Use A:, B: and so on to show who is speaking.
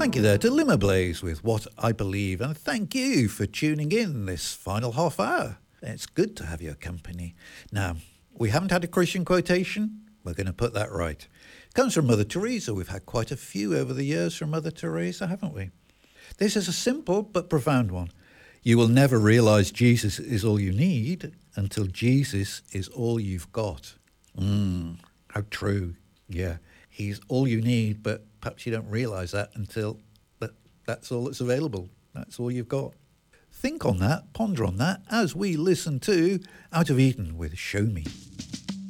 A: Thank you there to Limmer Blaze with What I Believe, and thank you for tuning in this final half hour. It's good to have your company. Now, we haven't had a Christian quotation. We're going to put that right. It comes from Mother Teresa. We've had quite a few over the years from Mother Teresa, haven't we? This is a simple but profound one. You will never realise Jesus is all you need until Jesus is all you've got. How true. Yeah, he's all you need, but perhaps you don't realise that until that's all that's available. That's all you've got. Think on that, ponder on that, as we listen to Out of Eden with Show Me.